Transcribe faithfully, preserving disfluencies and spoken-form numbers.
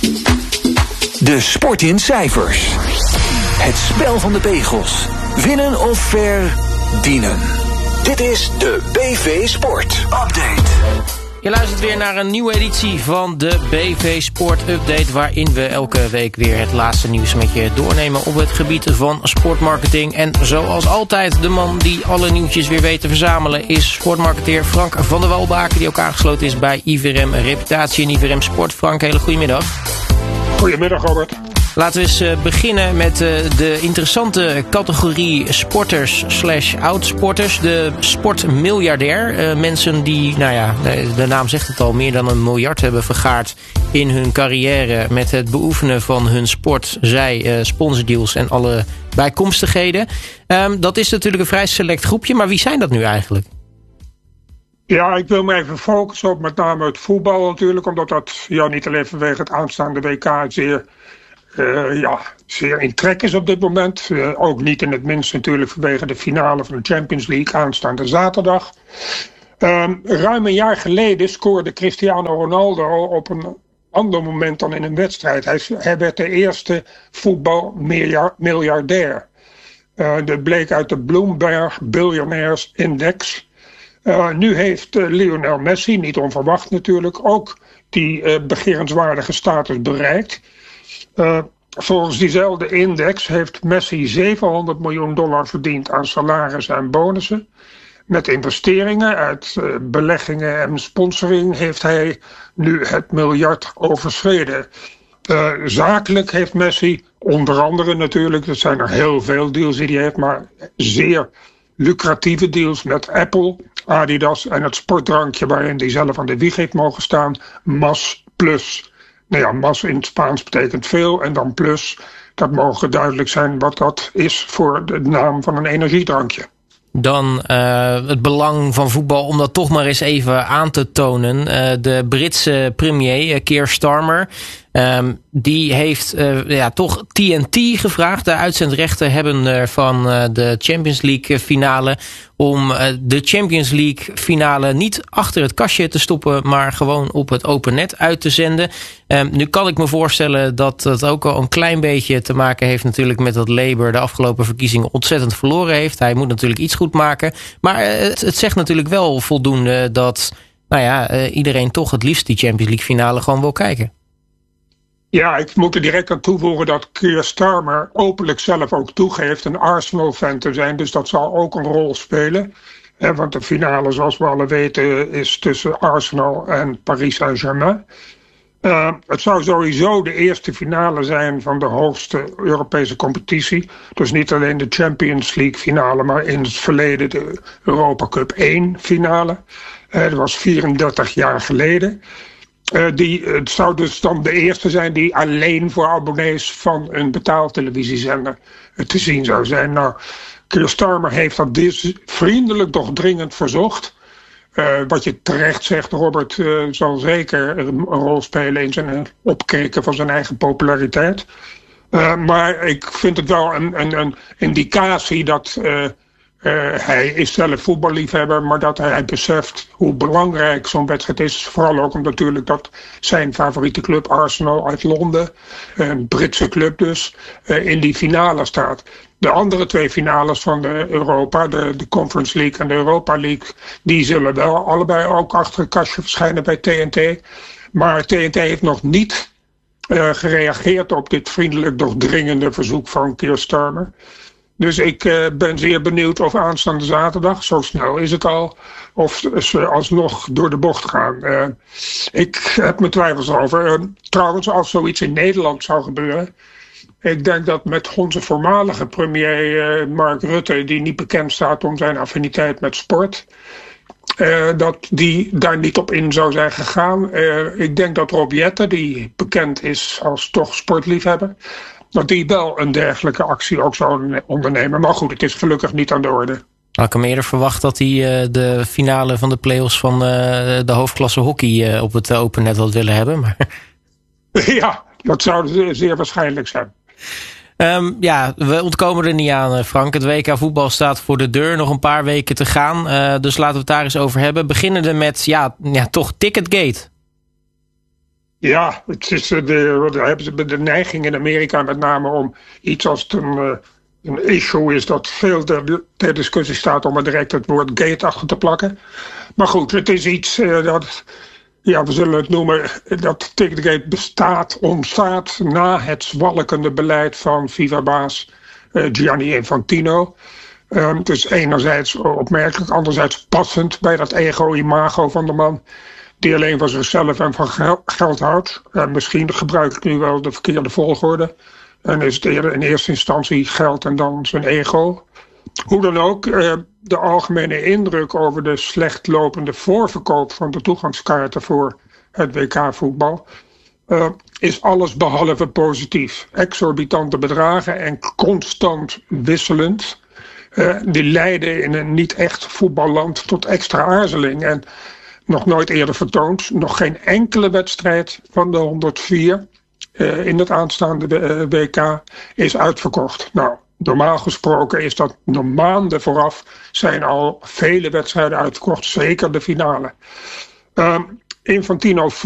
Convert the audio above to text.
De sport in cijfers. Het spel van de pegels. Winnen of verdienen. Dit is de B V Sport Update. Je luistert weer naar een nieuwe editie van de B V Sport Update, waarin we elke week weer het laatste nieuws met je doornemen op het gebied van sportmarketing. En zoals altijd, de man die alle nieuwtjes weer weet te verzamelen is sportmarketeer Frank van der Walbaken, die ook aangesloten is bij I V R M Reputatie en I V R M Sport. Frank, hele goedemiddag. Goedemiddag, Robert. Laten we eens uh, beginnen met uh, de interessante categorie sporters slash oud-sporters. De sportmiljardair. Uh, mensen die, nou ja, de, de naam zegt het al, meer dan een miljard hebben vergaard in hun carrière met het beoefenen van hun sport. Zij uh, sponsordeals en alle bijkomstigheden. Um, dat is natuurlijk een vrij select groepje, maar wie zijn dat nu eigenlijk? Ja, ik wil me even focussen op met name het voetbal natuurlijk, omdat dat ja, niet alleen vanwege het aanstaande W K zeer... Uh, ja, zeer in trek is op dit moment. Uh, ook niet in het minst natuurlijk vanwege de finale van de Champions League aanstaande zaterdag. Uh, ruim een jaar geleden scoorde Cristiano Ronaldo op een ander moment dan in een wedstrijd. Hij, hij werd de eerste voetbalmiljardair. Uh, dat bleek uit de Bloomberg Billionaires Index. Uh, nu heeft uh, Lionel Messi, niet onverwacht natuurlijk, ook die uh, begerenswaardige status bereikt. Uh, volgens diezelfde index heeft Messi zevenhonderd miljoen dollar verdiend aan salarissen en bonussen. Met investeringen uit uh, beleggingen en sponsoring heeft hij nu het miljard overschreden. Uh, zakelijk heeft Messi, onder andere natuurlijk, er zijn er heel veel deals die hij heeft, maar zeer lucratieve deals met Apple, Adidas en het sportdrankje waarin hij zelf aan de wieg heeft mogen staan, Mas Plus. Nou ja, mas in het Spaans betekent veel en dan plus, dat mogen duidelijk zijn wat dat is voor de naam van een energiedrankje. Dan uh, het belang van voetbal om dat toch maar eens even aan te tonen. Uh, de Britse premier, uh, Keir Starmer, um, die heeft uh, ja, toch T N T gevraagd. De uitzendrechten hebben uh, van uh, de Champions League finale om uh, de Champions League finale niet achter het kastje te stoppen, maar gewoon op het open net uit te zenden. Um, nu kan ik me voorstellen dat dat ook al een klein beetje te maken heeft natuurlijk met dat Labour de afgelopen verkiezingen ontzettend verloren heeft. Hij moet natuurlijk iets goed maken. Maar uh, het, het zegt natuurlijk wel voldoende dat nou ja, uh, iedereen toch het liefst die Champions League finale gewoon wil kijken. Ja, ik moet er direct aan toevoegen dat Keir Starmer openlijk zelf ook toegeeft een Arsenal-fan te zijn. Dus dat zal ook een rol spelen. Eh, want de finale, zoals we alle weten, is tussen Arsenal en Paris Saint-Germain. Uh, het zou sowieso de eerste finale zijn van de hoogste Europese competitie. Dus niet alleen de Champions League finale, maar in het verleden de Europa Cup één finale. Uh, dat was vierendertig jaar geleden. Uh, die, het zou dus dan de eerste zijn die alleen voor abonnees van een betaaltelevisiezender uh, te zien zou zijn. Nou, Keir Starmer heeft dat dus vriendelijk doch dringend verzocht. Uh, wat je terecht zegt, Robert, uh, zal zeker een rol spelen in zijn opkrikken van zijn eigen populariteit. Uh, maar ik vind het wel een, een, een indicatie dat uh, uh, hij is zelf voetballiefhebber, maar dat hij beseft hoe belangrijk zo'n wedstrijd is. Vooral ook omdat natuurlijk dat zijn favoriete club Arsenal uit Londen, een Britse club dus, uh, in die finale staat. De andere twee finales van de Europa, de, de Conference League en de Europa League, die zullen wel allebei ook achter het kastje verschijnen bij T N T. Maar T N T heeft nog niet uh, gereageerd op dit vriendelijk doch dringende verzoek van Keir Starmer. Dus ik uh, ben zeer benieuwd of aanstaande zaterdag, zo snel is het al, of ze alsnog door de bocht gaan. Uh, ik heb mijn twijfels over. Uh, trouwens, als zoiets in Nederland zou gebeuren, ik denk dat met onze voormalige premier uh, Mark Rutte, die niet bekend staat om zijn affiniteit met sport, uh, dat die daar niet op in zou zijn gegaan. Uh, ik denk dat Rob Jetten, die bekend is als toch sportliefhebber, dat die wel een dergelijke actie ook zou ondernemen. Maar goed, het is gelukkig niet aan de orde. Had ik hem eerder verwacht dat hij uh, de finale van de play-offs van uh, de hoofdklasse hockey uh, op het open net had willen hebben. Maar... Ja, dat zou zeer waarschijnlijk zijn. Um, ja, we ontkomen er niet aan, Frank. Het W K voetbal staat voor de deur. Nog een paar weken te gaan. Uh, dus laten we het daar eens over hebben. Beginnende met, ja, ja toch Ticketgate. Ja, het is de, daar hebben ze de neiging in Amerika met name om iets als het een, uh, een issue is dat veel ter, ter discussie staat om er direct het woord gate achter te plakken. Maar goed, het is iets uh, dat, ja, we zullen het noemen, dat Ticketgate bestaat, ontstaat na het zwalkende beleid van FIFA-baas uh, Gianni Infantino. Um, het is enerzijds opmerkelijk, anderzijds passend bij dat ego-imago van de man, die alleen van zichzelf en van gel- geld houdt. En misschien gebruik ik nu wel de verkeerde volgorde. En is het eerder in eerste instantie geld en dan zijn ego. Hoe dan ook, uh, de algemene indruk over de slecht lopende voorverkoop van de toegangskaarten voor het W K-voetbal uh, is alles behalve positief. Exorbitante bedragen en constant wisselend. Uh, die leiden in een niet echt voetballand tot extra aarzeling. En nog nooit eerder vertoond. Nog geen enkele wedstrijd van de honderdvier uh, in het aanstaande uh, W K is uitverkocht. Nou, normaal gesproken is dat nog maanden vooraf zijn al vele wedstrijden uitverkocht. Zeker de finale. Uh, Infantino